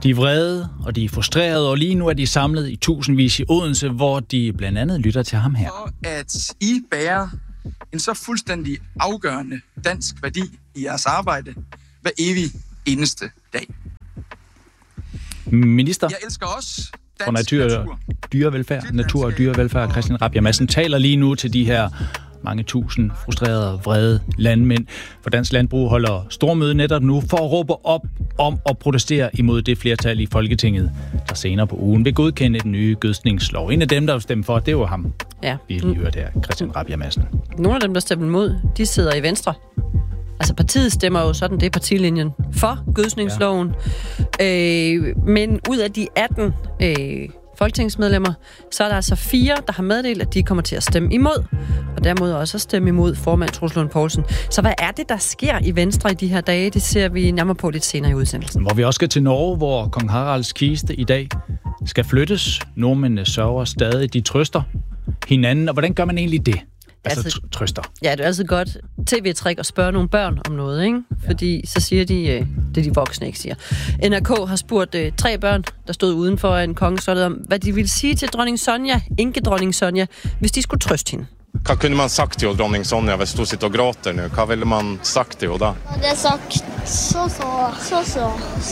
De er vrede, og de er frustrerede, og lige nu er de samlet i tusindvis i Odense, hvor de blandt andet lytter til ham her. For at I bærer en så fuldstændig afgørende dansk værdi i jeres arbejde hver evig eneste dag. Minister Jeg elsker også for dansk natur og dyrevelfærd, Christian Rabjerg Madsen, taler lige nu til de her mange tusind frustrerede, vrede landmænd. For Dansk Landbrug holder stormøde netop nu for at råbe op om at protestere imod det flertal i Folketinget, der senere på ugen vil godkende den nye gødskningslov. En af dem, der vil stemme for, det var ham. Ja. Vi lige hørte her, Christian Rabjerg Madsen. Nogle af dem, der stemmer imod, de sidder i Venstre. Altså partiet stemmer jo sådan, det er partilinjen for gødskningsloven. Ja. Men ud af de 18 folketingsmedlemmer, så er der altså 4, der har meddelt, at de kommer til at stemme imod. Og dermed også at stemme imod formand Troels Lund Poulsen. Så hvad er det, der sker i Venstre i de her dage? Det ser vi nærmere på lidt senere i udsendelsen. Hvor vi også skal til Norge, hvor kong Haralds kiste i dag skal flyttes. Nordmændene sørger stadig, de trøster hinanden. Og hvordan gør man egentlig det? Altså trøster. Ja, det er altid godt tv-trick at spørge nogle børn om noget, ikke? Fordi så siger de det, de voksne ikke siger. NRK har spurgt 3 børn, der stod uden for en kongeslottet, om hvad de ville sige til dronning Sonja, enkedronning Sonja, hvis de skulle trøste hende. Hvad kunne man sagt til dronning Sonja, hvis du sitter og gråter nu? Hvad ville man sagt til hende da? Det er sagt så.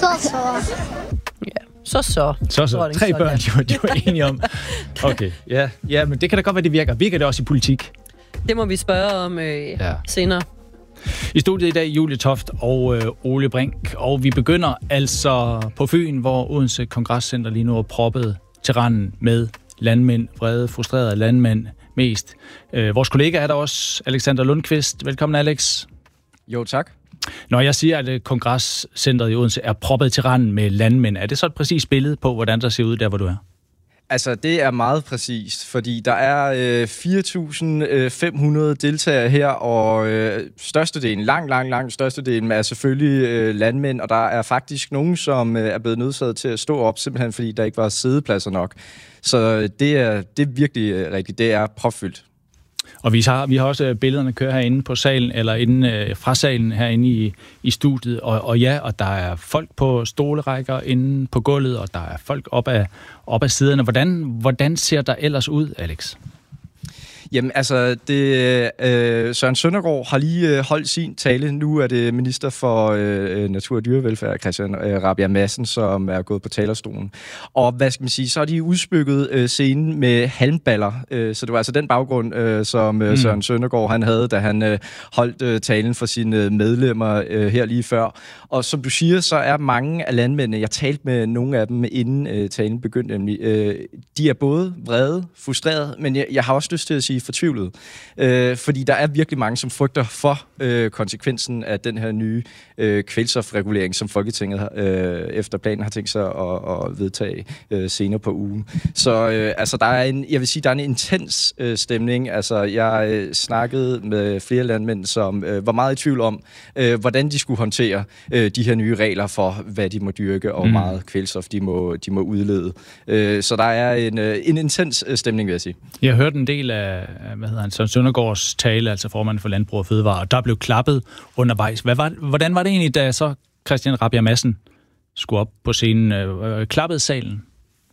Ja, så. 3 børn, de var enige om. Okay, ja, men det kan da godt være, det virker. Virker det også i politik? Det må vi spørge om senere. I studiet i dag, Julie Toft og Ole Brink. Og vi begynder altså på Fyn, hvor Odense Kongresscenter lige nu er proppet til randen med landmænd, vrede, frustrerede landmænd mest. Vores kollega er der også, Alexander Lundqvist. Velkommen, Alex. Jo, tak. Når jeg siger, at Kongresscenteret i Odense er proppet til randen med landmænd, er det så et præcist billede på, hvordan der ser ud der, hvor du er? Altså, det er meget præcist, fordi der er 4.500 deltagere her, og størstedelen, langt størstedelen er selvfølgelig landmænd, og der er faktisk nogen, som er blevet nødsaget til at stå op, simpelthen fordi der ikke var siddepladser nok. Så det er virkelig rigtigt. Det er propfyldt. Og vi har også billederne kører herinde på salen, eller inde fra salen herinde i studiet, og der er folk på stolerækker inde på gulvet, og der er folk op af siderne. Hvordan ser der ellers ud, Alex? Jamen altså, Søren Søndergaard har lige holdt sin tale. Nu er det minister for natur og dyrevelfærd, Christian Rabjerg Madsen, som er gået på talerstolen. Og hvad skal man sige, så er de udspykket scenen med halmballer. Så det var altså den baggrund, som Søren Søndergaard han havde, da han holdt talen for sine medlemmer her lige før. Og som du siger, så er mange af landmændene, jeg talte med nogle af dem inden talen begyndte nemlig, de er både vrede, frustrerede, men jeg har også lyst til at sige fortvivlet. Fordi der er virkelig mange, som frygter for konsekvensen af den her nye kvælstofregulering, som Folketinget efter planen har tænkt sig at vedtage senere på ugen. Så altså, jeg vil sige, der er en intens stemning. Altså, jeg snakkede med flere landmænd, som var meget i tvivl om, hvordan de skulle håndtere de her nye regler for, hvad de må dyrke, og hvor meget kvælstof de må udlede. Så der er en intens stemning, vil jeg sige. Jeg hørte en del af Søren Søndergaards tale, altså formand for Landbrug og Fødevare, og der blev klappet undervejs. Hvordan var det egentlig, da så Christian Rabjerg Madsen skulle op på scenen? Klappede salen?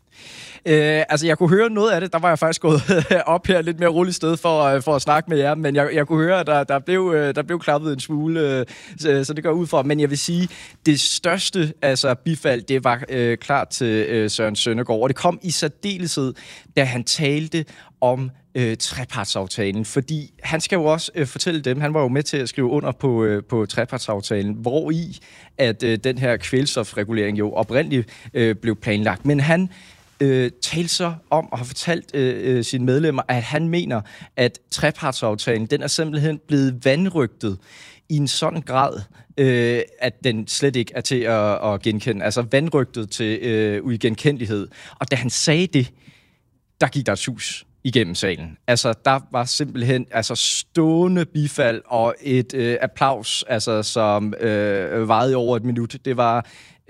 Altså, jeg kunne høre noget af det. Der var jeg faktisk gået op her lidt mere roligt sted for at snakke med jer, men jeg kunne høre, at der blev klappet en smule, så det går ud fra. Men jeg vil sige, det største bifald, det var klart til Søren Søndergaard, og det kom i særdeleshed, da han talte om trepartsaftalen, fordi han skal jo også fortælle dem, han var jo med til at skrive under på trepartsaftalen, hvor i at den her kvælstofregulering jo oprindeligt blev planlagt. Men han talte så om og har fortalt sine medlemmer, at han mener, at trepartsaftalen, den er simpelthen blevet vanrøgtet i en sådan grad, at den slet ikke er til at genkende. Altså vanrøgtet til uigenkendelighed. Og da han sagde det, der gik der et sus igennem salen. Altså, der var simpelthen stående bifald og et applaus, som varede i over et minut. Det var,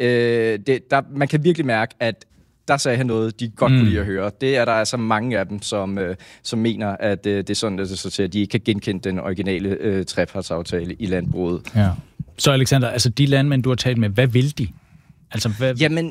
man kan virkelig mærke, at der sagde han noget, de godt kunne lide at høre. Det er der altså mange af dem, som mener, at det er sådan, at det så til, at de ikke kan genkende den originale trepartsaftale i landbruget. Ja. Så Alexander, altså de landmænd, du har talt med, hvad vil de? Altså, Jamen,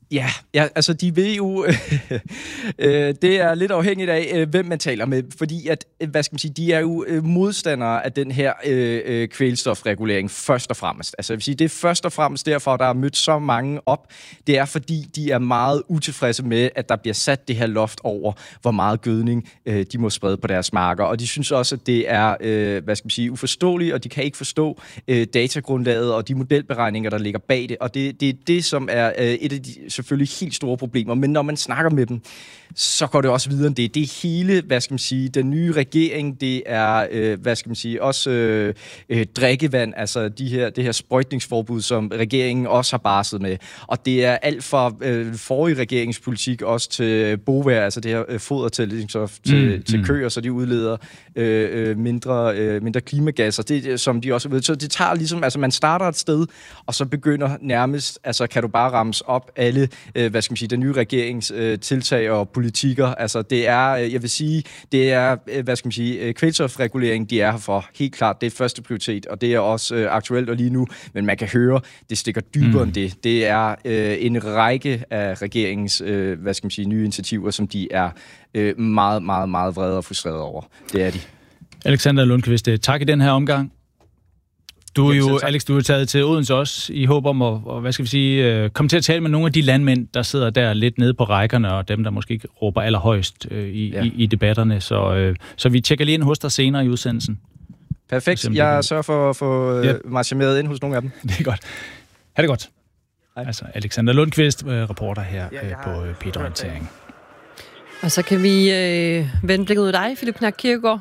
Ja, altså de vil jo, det er lidt afhængigt af, hvem man taler med, fordi at, de er jo modstandere af den her kvælstofregulering først og fremmest. Altså jeg vil sige, det er først og fremmest derfor, der er mødt så mange op. Det er fordi, de er meget utilfredse med, at der bliver sat det her loft over, hvor meget gødning de må sprede på deres marker. Og de synes også, at det er, uforståeligt, og de kan ikke forstå datagrundlaget og de modelberegninger, der ligger bag det. Og det er det, som er et af de selvfølgelig helt store problemer, men når man snakker med dem, så går det også videre end det. Det er hele, den nye regering, det er, også drikkevand, altså det her sprøjtningsforbud, som regeringen også har barslet med. Og det er alt fra forrige regeringspolitik også til BOVAG, altså det her fodertillægsstof til køer, så de udleder mindre klimagasser, det, som de også ved. Så det tager ligesom, altså man starter et sted, og så begynder nærmest, altså kan du bare ramse op alle, den nye regerings tiltag og politikker. Altså det er, jeg vil sige, det er, kvælstofregulering, de er her for. Helt klart, det er første prioritet, og det er også aktuelt og lige nu, men man kan høre, det stikker dybere end det. Det er en række af regeringens, nye initiativer, som de er meget, meget, meget vrede og frustrerede over. Det er de. Alexander Lundqvist, tak i den her omgang. Du er taget til Odense også i håb om at komme til at tale med nogle af de landmænd, der sidder der lidt nede på rækkerne, og dem, der måske ikke råber allerhøjst i debatterne. Så vi tjekker lige ind hos dig senere i udsendelsen. Perfekt. Jeg sørger for at få marcheret ind hos nogle af dem. Det er godt. Ha' det godt. Hej. Altså Alexander Lundqvist, reporter her på P1 Orientering. Og så kan vi vende blikket ud af dig, Philip Knack Kirkegaard.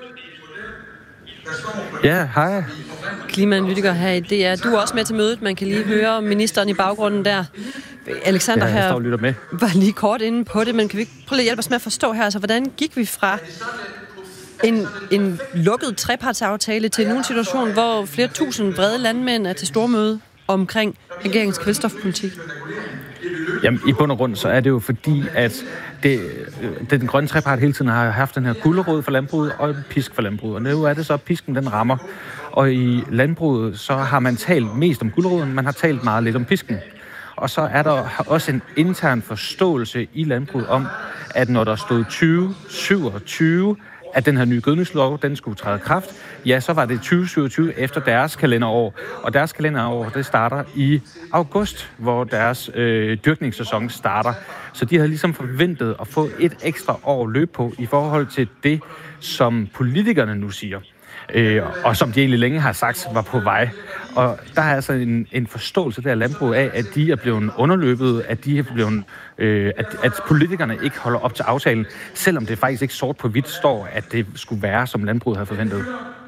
Ja, hej. Klimaanalytiker her i DR. Du er også med til mødet. Man kan lige høre ministeren i baggrunden der. Alexander her var lige kort inde på det, men kan vi ikke prøve at hjælpe os med at forstå her? Altså, hvordan gik vi fra en lukket trepartsaftale til en situation, hvor flere tusind vrede landmænd er til stormøde omkring regeringens kvælstofpolitik? Jamen, i bund og grund, så er det jo fordi, at den grønne trepart hele tiden har haft den her gulerod for landbruget og en pisk for landbruget. Og nu er det så, at pisken den rammer. Og i landbruget, så har man talt mest om guleroden, man har talt meget lidt om pisken. Og så er der også en intern forståelse i landbruget om, at når der stod 2027, at den her nye gødningslov, den skulle træde i kraft, ja, så var det 2027 efter deres kalenderår. Og deres kalenderår, det starter i august, hvor deres dyrkningssæson starter. Så de havde ligesom forventet at få et ekstra år løb på i forhold til det, som politikerne nu siger. Og som de egentlig længe har sagt, var på vej. Og der er altså en forståelse der af landbruget af, at de er blevet underløbet, at de er blevet, at politikerne ikke holder op til aftalen, selvom det faktisk ikke sort på hvidt står, at det skulle være, som landbruget havde forventet.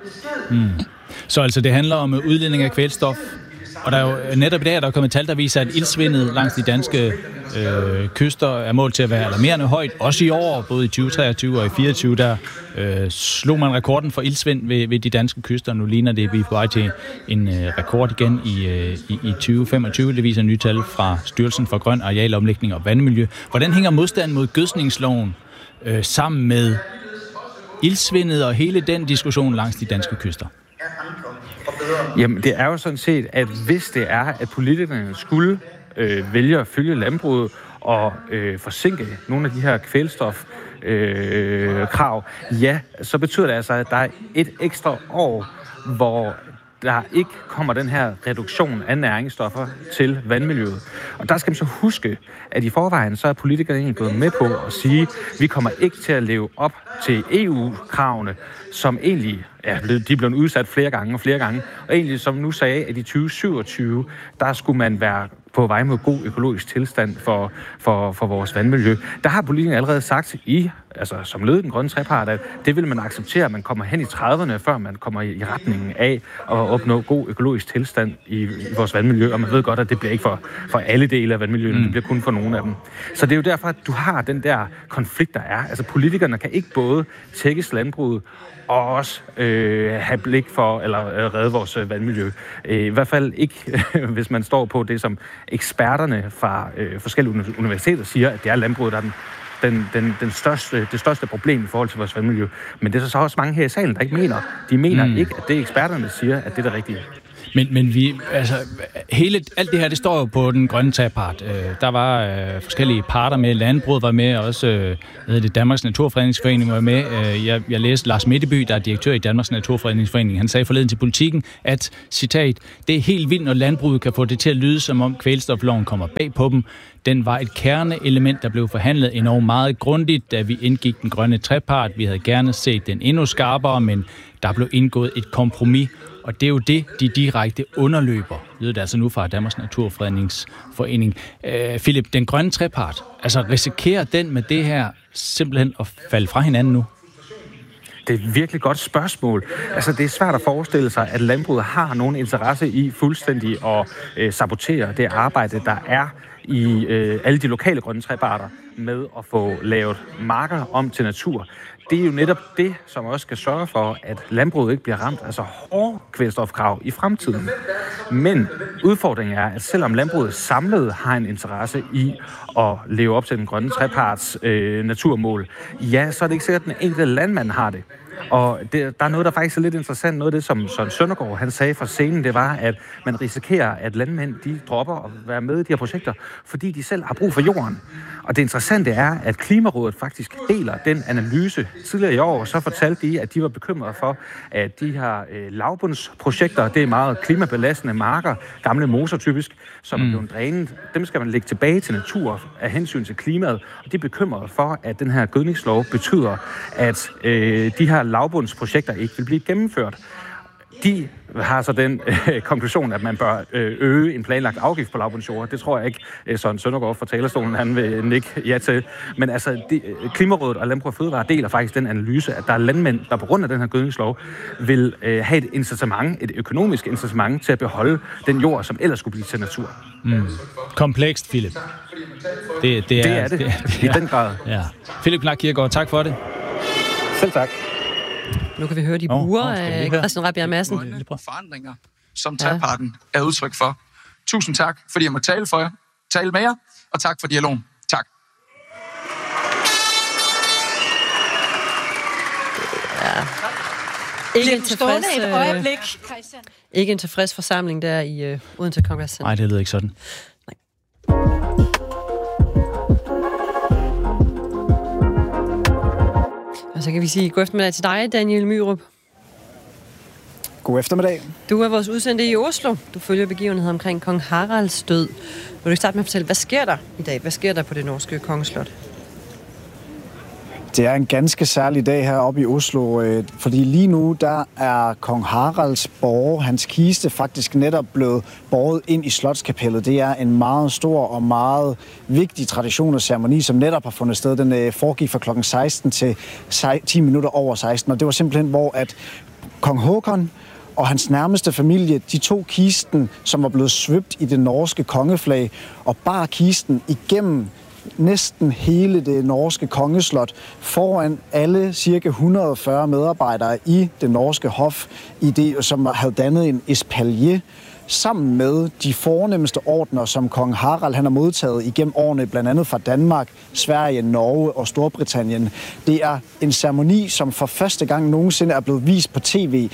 Så altså det handler om udledning af kvælstof, og der er jo netop i dag, der er kommet tal, der viser, at iltsvindet langs de danske kyster er målt til at være alarmerende højt. Også i år, både i 2023 og i 2024, der slog man rekorden for iltsvind ved de danske kyster. Nu ligner det, at vi er på vej til en rekord igen i 2025. Det viser nye tal fra Styrelsen for Grøn Arealomlægning og Vandmiljø. Hvordan hænger modstanden mod gødskningsloven sammen med iltsvindet og hele den diskussion langs de danske kyster? Jamen, det er jo sådan set, at hvis det er, at politikerne skulle vælge at følge landbruget og forsinke nogle af de her kvælstofkrav, ja, så betyder det altså, at der er et ekstra år, hvor der ikke kommer den her reduktion af næringsstoffer til vandmiljøet. Og der skal man så huske, at i forvejen så er politikerne egentlig gået med på at sige, at vi kommer ikke til at leve op til EU-kravene, som egentlig de er blevet udsat flere gange. Og egentlig, som nu sagde, at i 2027, der skulle man være på vej mod god økologisk tilstand for vores vandmiljø. Der har politikerne allerede sagt som led i den grønne trepart, at det vil man acceptere, at man kommer hen i 30'erne, før man kommer i retningen af at opnå god økologisk tilstand i vores vandmiljø. Og man ved godt, at det bliver ikke for alle dele af vandmiljøet, det bliver kun for nogle af dem. Så det er jo derfor, at du har den der konflikt, der er. Altså politikerne kan ikke både tækkes landbruget og også have blik for eller redde vores vandmiljø. I hvert fald ikke, hvis man står på det, som eksperterne fra forskellige universiteter siger, at det er landbruget, der er det største problem i forhold til vores vandmiljø. Men det er så også mange her i salen, der ikke mener. De mener ikke, at det eksperterne siger, at det er det rigtige. Men vi, altså, alt det her, det står jo på den grønne trepart. Der var forskellige parter med, landbruget var med, også Danmarks Naturfredningsforening var med. Jeg læste Lars Mitteby, der er direktør i Danmarks Naturfredningsforening. Han sagde forleden til Politikken, at, citat, det er helt vildt, når landbruget kan få det til at lyde, som om kvælstofloven kommer bag på dem. Den var et kerneelement, der blev forhandlet enormt meget grundigt, da vi indgik den grønne trepart. Vi havde gerne set den endnu skarpere, men der blev indgået et kompromis. Og det er jo det, de direkte underløber, lyder det altså nu fra Danmarks Naturfredningsforening. Philip, den grønne trepart, altså risikerer den med det her simpelthen at falde fra hinanden nu? Det er et virkelig godt spørgsmål. Altså, det er svært at forestille sig, at landbruget har nogen interesse i fuldstændig at sabotere det arbejde, der er i alle de lokale grønne treparter med at få lavet marker om til natur. Det er jo netop det, som også skal sørge for, at landbruget ikke bliver ramt, altså hårde kvælstofkrav i fremtiden. Men udfordringen er, at selvom landbruget samlet har en interesse i at leve op til den grønne treparts naturmål, ja, så er det ikke sikkert, at den enkelte landmand har det. Og der er noget, der faktisk er lidt interessant. Noget af det, som Søren Søndergaard han sagde fra scenen, det var, at man risikerer, at landmænd de dropper at være med i de her projekter, fordi de selv har brug for jorden. Og det interessante er, at Klimarådet faktisk deler den analyse. Tidligere i år så fortalte de, at de var bekymrede for, at de her lavbundsprojekter, det er meget klimabelastende marker, gamle moser typisk, som er blevet drænet, dem skal man lægge tilbage til natur af hensyn til klimaet. Og de er bekymrede for, at den her gødningslov betyder, at de her lavbundsprojekter ikke vil blive gennemført. De har så den konklusion, at man bør øge en planlagt afgift på lavbundsjord. Det tror jeg ikke, Søren Søndergaard fra talerstolen, han vil nikke ja til. Men altså, Klimarådet og Landbrug og Fødevare deler faktisk den analyse, at der er landmænd, der på grund af den her gødningslov vil have et incitament, et økonomisk incitament til at beholde den jord, som ellers skulle blive til natur. Komplekst, Philip. Det er det. I den grad. Ja. Philip Knak Kierkegaard, tak for det. Selv tak. Nu kan vi høre de buer af Christian Rabjerg Madsen. Forandringer, som treparten er udtryk for. Tusind tak, fordi jeg må tale med jer, og tak for dialogen. Tak. Ja. Ikke en tilfreds forsamling der i Odense Congress Center. Nej, det lyder ikke sådan. Og så kan vi sige god eftermiddag til dig, Daniel Myrup. God eftermiddag. Du er vores udsendte i Oslo. Du følger begivenheden omkring kong Haralds død. Vil du ikke starte med at fortælle, hvad sker der i dag? Hvad sker der på det norske kongeslot? Det er en ganske særlig dag heroppe i Oslo, fordi lige nu der er kong Haralds borger, hans kiste, faktisk netop blevet båret ind i Slotskapellet. Det er en meget stor og meget vigtig tradition og ceremoni, som netop har fundet sted. Den foregik fra klokken 16 til 10 minutter over 16, og det var simpelthen, hvor at kong Håkon og hans nærmeste familie, de tog kisten, som var blevet svøbt i det norske kongeflag, og bar kisten igennem næsten hele det norske kongeslot foran alle cirka 140 medarbejdere i det norske hof, som havde dannet en espalier, sammen med de fornemmeste ordner, som kong Harald han har modtaget igennem årene, blandt andet fra Danmark, Sverige, Norge og Storbritannien. Det er en ceremoni, som for første gang nogensinde er blevet vist på tv,